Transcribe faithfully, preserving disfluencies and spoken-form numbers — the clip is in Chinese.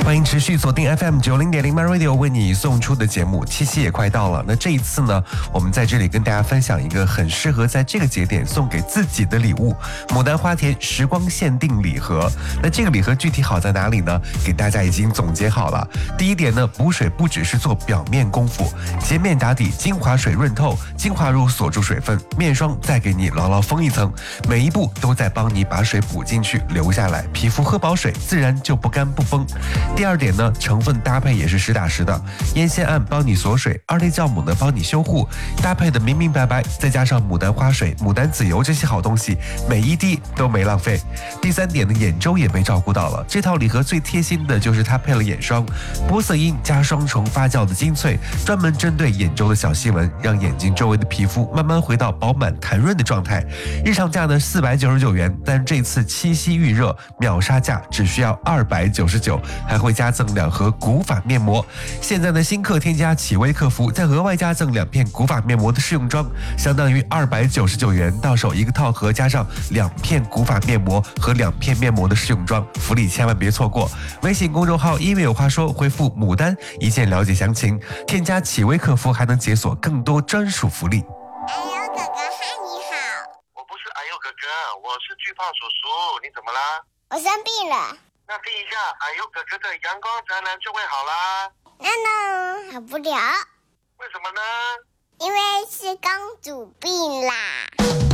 欢迎持续锁定 F M 九零点零 My Radio 为你送出的节目。七夕也快到了，那这一次呢，我们在这里跟大家分享一个很适合在这个节点送给自己的礼物——牡丹花田时光限定礼盒。那这个礼盒具体好在哪里呢？给大家已经总结好了。第一点呢，补水不只是做表面功夫，洁面打底，精华水润透，精华乳锁住水分，面霜再给你牢牢封一层，每一步都在帮你把水补进去留下来，皮肤喝饱水自然就不干不崩。第二点呢，成分搭配也是实打实的，烟酰胺帮你锁水，二类酵母呢帮你修护，搭配的明明白白，再加上牡丹花水、牡丹籽油这些好东西，每一滴都没浪费。第三点呢，眼周也被照顾到了，这套礼盒最贴心的就是它配了眼霜，玻色因加双重发酵的精粹，专门针对眼周的小细纹，让眼睛周围的皮肤慢慢回到饱满弹润的状态。日常价呢四百九十九元，但这次七夕预热秒杀价只需要二百九十九，还会加赠两盒古法面膜。现在呢新客添加启微客服，再额外加赠两片古法面膜的试用装，相当于二百九十九元，到手一个套盒加上两片古法面膜和两片面膜的试用装，福利千万别错过。微信公众号音乐有话说，回复牡丹一键了解详情，添加启微客服还能解锁更多专属福利。 哎呦哥哥嗨你好。 我不是哎呦哥哥，我是巨胖叔叔，你怎么啦？ 我生病了。 那听一下哎呦哥哥的阳光宅男就会好啦。 那呢好不了。 为什么呢？ 因为是公主病啦。